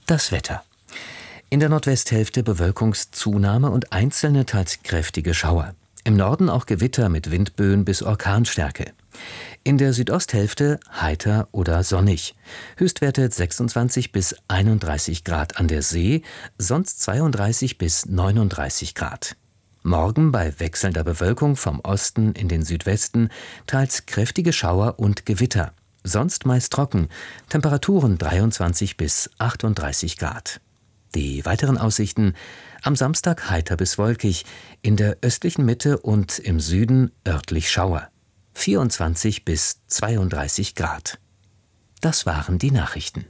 Das Wetter. In der Nordwesthälfte Bewölkungszunahme und einzelne teils kräftige Schauer. Im Norden auch Gewitter mit Windböen bis Orkanstärke. In der Südosthälfte heiter oder sonnig. Höchstwerte 26 bis 31 Grad an der See, sonst 32 bis 39 Grad. Morgen bei wechselnder Bewölkung vom Osten in den Südwesten teils kräftige Schauer und Gewitter. Sonst meist trocken, Temperaturen 23 bis 38 Grad. Die weiteren Aussichten: am Samstag heiter bis wolkig, in der östlichen Mitte und im Süden örtlich Schauer. 24 bis 32 Grad. Das waren die Nachrichten.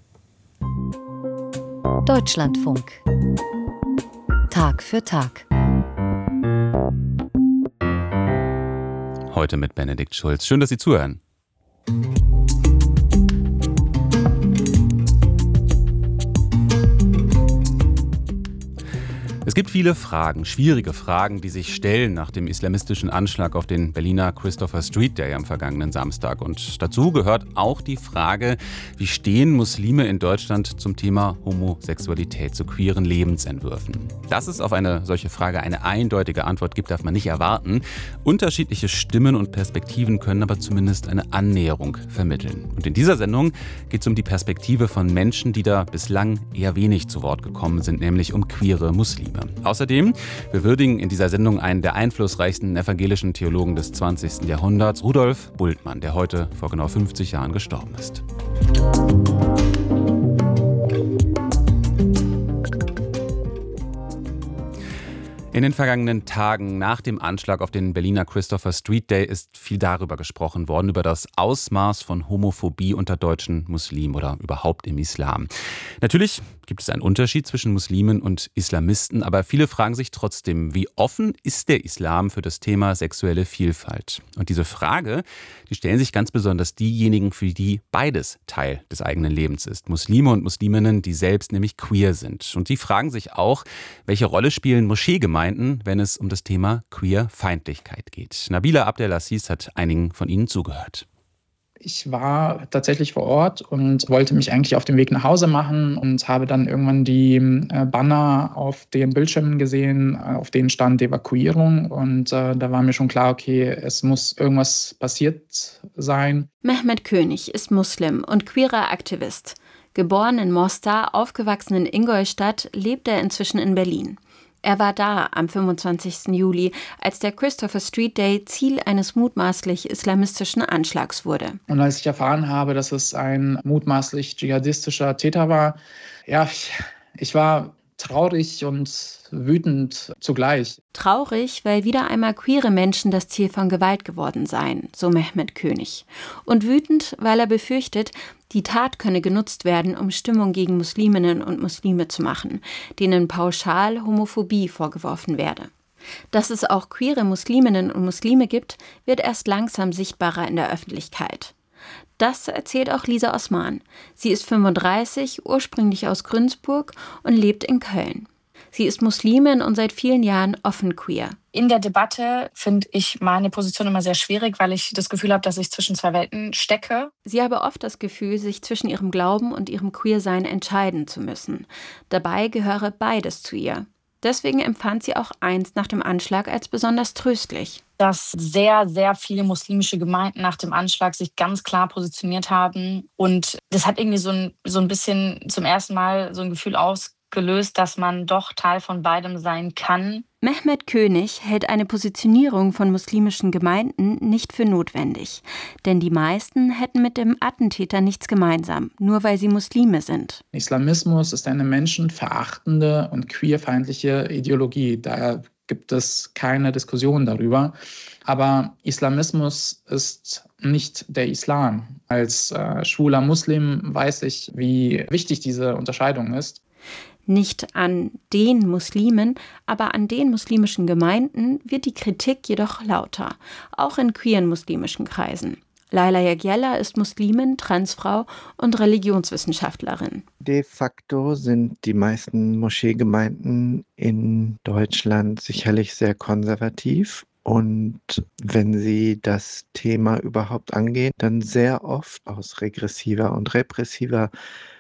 Deutschlandfunk. Tag für Tag. Heute mit Benedikt Schulz. Schön, dass Sie zuhören. Es gibt viele Fragen, schwierige Fragen, die sich stellen nach dem islamistischen Anschlag auf den Berliner Christopher Street Day am vergangenen Samstag. Und dazu gehört auch die Frage, wie stehen Muslime in Deutschland zum Thema Homosexualität, zu queeren Lebensentwürfen? Dass es auf eine solche Frage eine eindeutige Antwort gibt, darf man nicht erwarten. Unterschiedliche Stimmen und Perspektiven können aber zumindest eine Annäherung vermitteln. Und in dieser Sendung geht es um die Perspektive von Menschen, die da bislang eher wenig zu Wort gekommen sind, nämlich um queere Muslime. Außerdem, wir würdigen in dieser Sendung einen der einflussreichsten evangelischen Theologen des 20. Jahrhunderts, Rudolf Bultmann, der heute vor genau 50 Jahren gestorben ist. In den vergangenen Tagen nach dem Anschlag auf den Berliner Christopher Street Day ist viel darüber gesprochen worden, über das Ausmaß von Homophobie unter deutschen Muslimen oder überhaupt im Islam. Natürlich gibt es einen Unterschied zwischen Muslimen und Islamisten, aber viele fragen sich trotzdem, wie offen ist der Islam für das Thema sexuelle Vielfalt? Und diese Frage, die stellen sich ganz besonders diejenigen, für die beides Teil des eigenen Lebens ist. Muslime und Musliminnen, die selbst nämlich queer sind. Und sie fragen sich auch, welche Rolle spielen Moscheegemeinden, wenn es um das Thema Queerfeindlichkeit geht. Nabila Abdelaziz hat einigen von ihnen zugehört. Ich war tatsächlich vor Ort und wollte mich eigentlich auf den Weg nach Hause machen und habe dann irgendwann die Banner auf den Bildschirmen gesehen, auf denen stand Evakuierung. Und da war mir schon klar, okay, es muss irgendwas passiert sein. Mehmet König ist Muslim und queerer Aktivist. Geboren in Mostar, aufgewachsen in Ingolstadt, lebt er inzwischen in Berlin. Er war da am 25. Juli, als der Christopher Street Day Ziel eines mutmaßlich islamistischen Anschlags wurde. Und als ich erfahren habe, dass es ein mutmaßlich dschihadistischer Täter war, ja, ich war traurig und wütend zugleich. Traurig, weil wieder einmal queere Menschen das Ziel von Gewalt geworden seien, so Mehmet König. Und wütend, weil er befürchtet, die Tat könne genutzt werden, um Stimmung gegen Musliminnen und Muslime zu machen, denen pauschal Homophobie vorgeworfen werde. Dass es auch queere Musliminnen und Muslime gibt, wird erst langsam sichtbarer in der Öffentlichkeit. Das erzählt auch Lisa Osman. Sie ist 35, ursprünglich aus Günzburg und lebt in Köln. Sie ist Muslimin und seit vielen Jahren offen queer. In der Debatte finde ich meine Position immer sehr schwierig, weil ich das Gefühl habe, dass ich zwischen zwei Welten stecke. Sie habe oft das Gefühl, sich zwischen ihrem Glauben und ihrem Queersein entscheiden zu müssen. Dabei gehöre beides zu ihr. Deswegen empfand sie auch einst nach dem Anschlag als besonders tröstlich. Dass sehr, sehr viele muslimische Gemeinden nach dem Anschlag sich ganz klar positioniert haben. Und das hat irgendwie so ein bisschen zum ersten Mal so ein Gefühl ausgelöst, dass man doch Teil von beidem sein kann. Mehmet König hält eine Positionierung von muslimischen Gemeinden nicht für notwendig. Denn die meisten hätten mit dem Attentäter nichts gemeinsam, nur weil sie Muslime sind. Islamismus ist eine menschenverachtende und queerfeindliche Ideologie. Daher gibt es keine Diskussion darüber. Aber Islamismus ist nicht der Islam. Als schwuler Muslim weiß ich, wie wichtig diese Unterscheidung ist. Nicht an den Muslimen, aber an den muslimischen Gemeinden wird die Kritik jedoch lauter, auch in queeren muslimischen Kreisen. Laila Yagyella ist Muslimin, Transfrau und Religionswissenschaftlerin. De facto sind die meisten Moscheegemeinden in Deutschland sicherlich sehr konservativ. Und wenn sie das Thema überhaupt angehen, dann sehr oft aus regressiver und repressiver